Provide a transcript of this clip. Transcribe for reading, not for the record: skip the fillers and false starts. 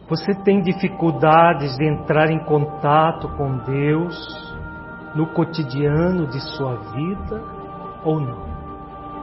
Você tem dificuldades de entrar em contato com Deus no cotidiano de sua vida ou não?